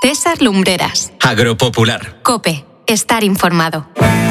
César Lumbreras. Agropopular. COPE. Estar informado.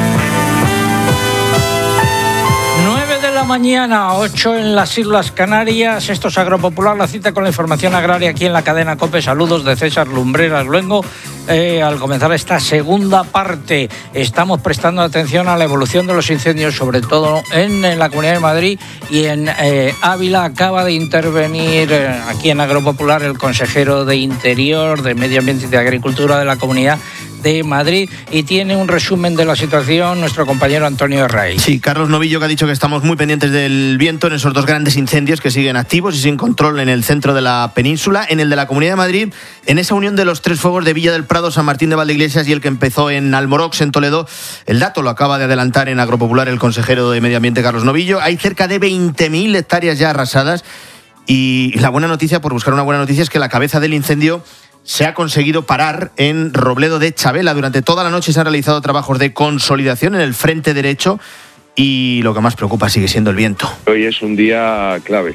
9 de la mañana, 8 en las Islas Canarias. Esto es Agropopular, la cita con la información agraria aquí en la cadena COPE. Saludos de César Lumbreras Luengo. Al comenzar esta segunda parte, estamos prestando atención a la evolución de los incendios, sobre todo en la Comunidad de Madrid y en Ávila. Acaba de intervenir aquí en Agropopular el consejero de Interior, de Medio Ambiente y de Agricultura de la Comunidad de Madrid, y tiene un resumen de la situación nuestro compañero Antonio Herray. Sí, Carlos Novillo, que ha dicho que estamos muy pendientes del viento en esos dos grandes incendios que siguen activos y sin control en el centro de la península, en el de la Comunidad de Madrid, en esa unión de los tres fuegos de Villa del Prado, San Martín de Valdeiglesias y el que empezó en Almorox, en Toledo. El dato lo acaba de adelantar en Agropopular el consejero de Medio Ambiente, Carlos Novillo. Hay cerca de 20.000 hectáreas ya arrasadas, y la buena noticia, por buscar una buena noticia, es que la cabeza del incendio se ha conseguido parar en Robledo de Chavela. Durante toda la noche se han realizado trabajos de consolidación en el frente derecho, y lo que más preocupa sigue siendo el viento. Hoy es un día clave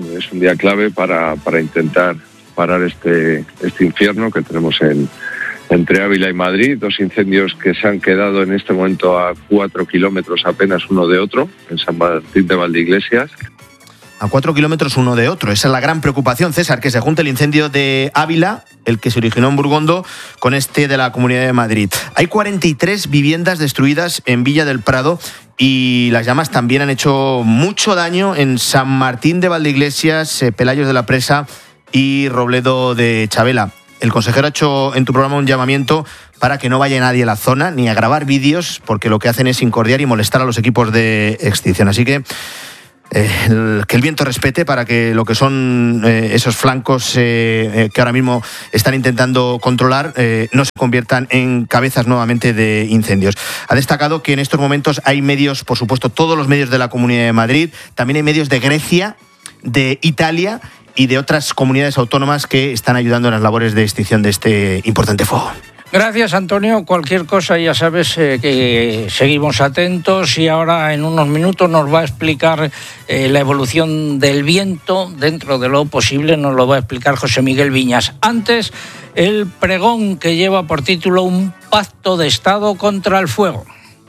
para intentar parar este infierno que tenemos entre Ávila y Madrid. Dos incendios que se han quedado en este momento a 4 kilómetros apenas uno de otro, en San Martín de Valdeiglesias. A 4 kilómetros uno de otro. Esa es la gran preocupación, César, que se junte el incendio de Ávila, el que se originó en Burgondo, con este de la Comunidad de Madrid. Hay 43 viviendas destruidas en Villa del Prado, y las llamas también han hecho mucho daño en San Martín de Valdeiglesias, Pelayos de la Presa y Robledo de Chavela. El consejero ha hecho en tu programa un llamamiento para que no vaya nadie a la zona ni a grabar vídeos, porque lo que hacen es incordiar y molestar a los equipos de extinción. Así que que el viento respete, para que lo que son esos flancos que ahora mismo están intentando controlar no se conviertan en cabezas nuevamente de incendios. Ha destacado que en estos momentos hay medios, por supuesto, todos los medios de la Comunidad de Madrid, también hay medios de Grecia, de Italia y de otras comunidades autónomas que están ayudando en las labores de extinción de este importante fuego. Gracias, Antonio. Cualquier cosa ya sabes que seguimos atentos, y ahora en unos minutos nos va a explicar la evolución del viento. Dentro de lo posible nos lo va a explicar José Miguel Viñas. Antes, el pregón que lleva por título Un pacto de Estado contra el fuego.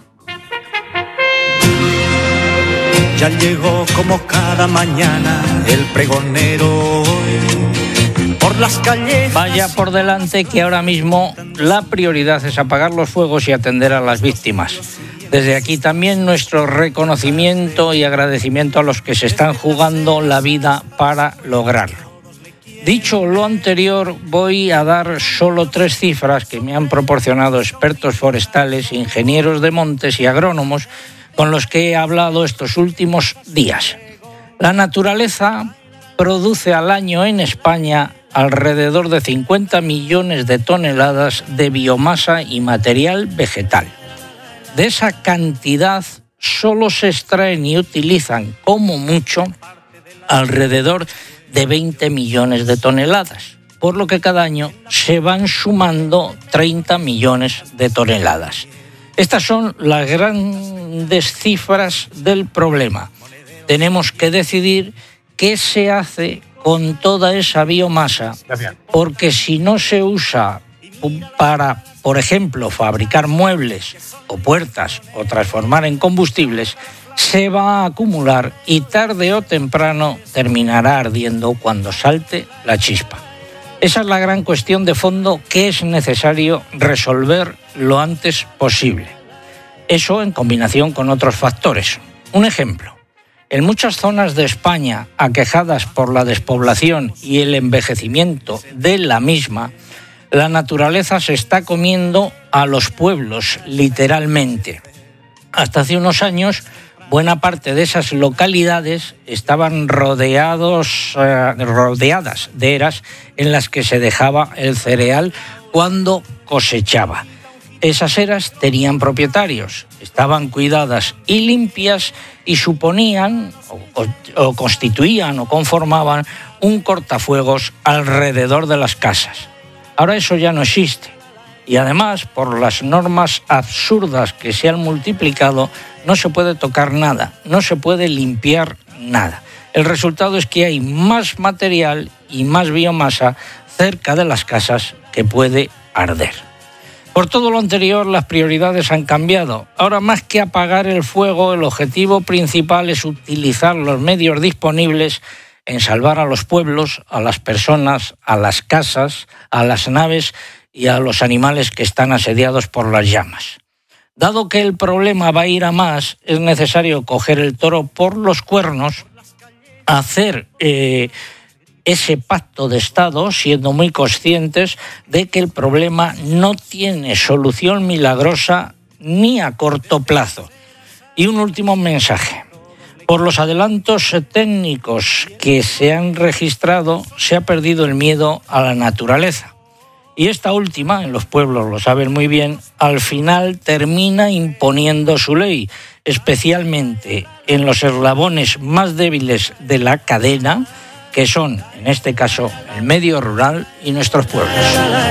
Ya llegó como cada mañana el pregonero por las calles. Vaya por delante que ahora mismo la prioridad es apagar los fuegos y atender a las víctimas. Desde aquí también nuestro reconocimiento y agradecimiento a los que se están jugando la vida para lograrlo. Dicho lo anterior, voy a dar solo 3 cifras que me han proporcionado expertos forestales, ingenieros de montes y agrónomos con los que he hablado estos últimos días. La naturaleza produce al año en España alrededor de 50 millones de toneladas de biomasa y material vegetal. De esa cantidad solo se extraen y utilizan como mucho alrededor de 20 millones de toneladas, por lo que cada año se van sumando 30 millones de toneladas. Estas son las grandes cifras del problema. Tenemos que decidir qué se hace con toda esa biomasa, porque si no se usa para, por ejemplo, fabricar muebles o puertas o transformar en combustibles, se va a acumular y tarde o temprano terminará ardiendo cuando salte la chispa. Esa es la gran cuestión de fondo que es necesario resolver lo antes posible. Eso en combinación con otros factores. Un ejemplo. En muchas zonas de España aquejadas por la despoblación y el envejecimiento de la misma, la naturaleza se está comiendo a los pueblos, literalmente. Hasta hace unos años, buena parte de esas localidades estaban rodeadas de eras en las que se dejaba el cereal cuando cosechaba. Esas eras tenían propietarios, estaban cuidadas y limpias y suponían o constituían o conformaban un cortafuegos alrededor de las casas. Ahora eso ya no existe y además por las normas absurdas que se han multiplicado no se puede tocar nada, no se puede limpiar nada. El resultado es que hay más material y más biomasa cerca de las casas que puede arder. Por todo lo anterior, las prioridades han cambiado. Ahora, más que apagar el fuego, el objetivo principal es utilizar los medios disponibles en salvar a los pueblos, a las personas, a las casas, a las naves y a los animales que están asediados por las llamas. Dado que el problema va a ir a más, es necesario coger el toro por los cuernos, hacer ese pacto de Estado, siendo muy conscientes de que el problema no tiene solución milagrosa ni a corto plazo. Y un último mensaje. Por los adelantos técnicos que se han registrado, se ha perdido el miedo a la naturaleza. Y esta última, en los pueblos lo saben muy bien, al final termina imponiendo su ley, especialmente en los eslabones más débiles de la cadena, que son, en este caso, el medio rural y nuestros pueblos.